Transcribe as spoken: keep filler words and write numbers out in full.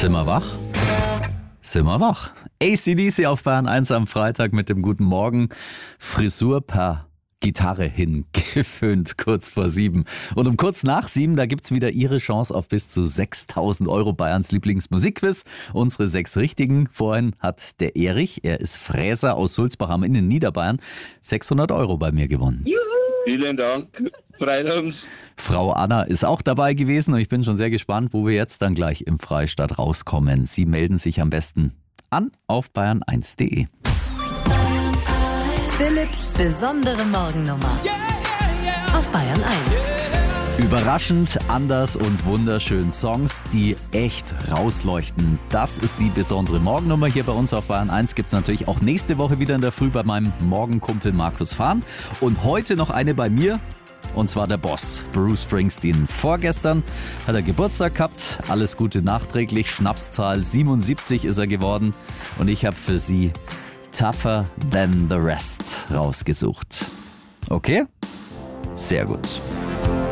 Sind wir wach? Sind wir wach? A C D C auf Bayern eins am Freitag mit dem Guten Morgen. Frisur per Gitarre hingeföhnt, kurz vor sieben. Und um kurz nach sieben, da gibt's wieder Ihre Chance auf bis zu sechstausend Euro Bayerns Lieblingsmusikquiz. Unsere sechs Richtigen. Vorhin hat der Erich, er ist Fräser aus Sulzbach am Inn in Niederbayern, sechshundert Euro bei mir gewonnen. Juhu. Vielen Dank. Freut uns. Frau Anna ist auch dabei gewesen und ich bin schon sehr gespannt, wo wir jetzt dann gleich im Freistaat rauskommen. Sie melden sich am besten an auf bayern eins punkt de. Philipps besondere Morgennummer auf Bayern eins. Überraschend, anders und wunderschön Songs, die echt rausleuchten. Das ist die besondere Morgennummer. Hier bei uns auf Bayern eins gibt es natürlich auch nächste Woche wieder in der Früh bei meinem Morgenkumpel Markus Fahn. Und heute noch eine bei mir, und zwar der Boss, Bruce Springsteen. Vorgestern hat er Geburtstag gehabt. Alles Gute nachträglich. Schnapszahl siebenundsiebzig ist er geworden. Und ich habe für Sie Tougher Than The Rest rausgesucht. Okay? Sehr gut.